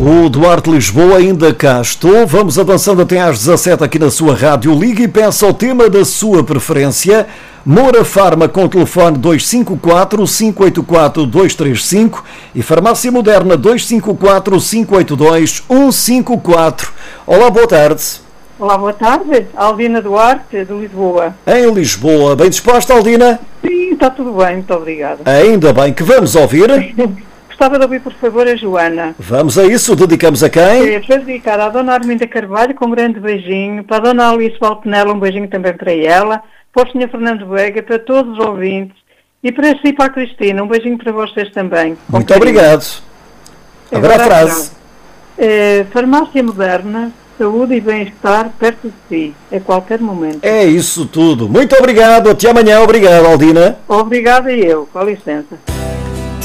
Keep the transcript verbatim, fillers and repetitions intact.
O Duarte Lisboa ainda cá estou. Vamos avançando até às dezassete aqui na sua rádio. Ligue e peça o tema da sua preferência. Moura Farma com telefone dois cinco quatro, cinco oito quatro, dois três cinco e Farmácia Moderna dois cinco quatro, cinco oito dois, um cinco quatro. Olá, boa tarde. Olá, boa tarde. Aldina Duarte, de Lisboa. Em Lisboa. Bem disposta, Aldina? Sim, está tudo bem, muito obrigada. Ainda bem. Que vamos ouvir? Gostava de ouvir, por favor, a Joana. Vamos a isso. Dedicamos a quem? É, para dedicar à Dona Arminda Carvalho, com um grande beijinho. Para a Dona Alice Valpenela, um beijinho também para ela. Para o senhor Fernando Veiga, para todos os ouvintes. E para si e para a Cristina, um beijinho para vocês também. Muito carinho. Obrigado. Agora, Agora a frase. É, farmácia moderna, saúde e bem-estar perto de si, a qualquer momento. É isso tudo. Muito obrigado. Até amanhã. Obrigado, Aldina. Obrigada e eu. Com licença.